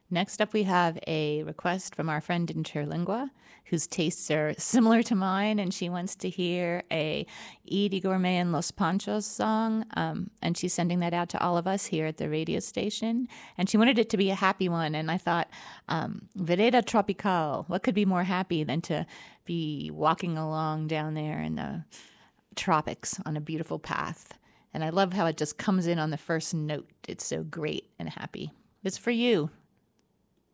Next up, we have a request from our friend Interlingua, whose tastes are similar to mine, and she wants to hear a Edie Gourmet and Los Panchos song, and she's sending that out to all of us here at the radio station. And she wanted it to be a happy one, and I thought, Vereda Tropical, what could be more happy than to be walking along down there in the tropics on a beautiful path? And I love how it just comes in on the first note. It's so great and happy. It's for you.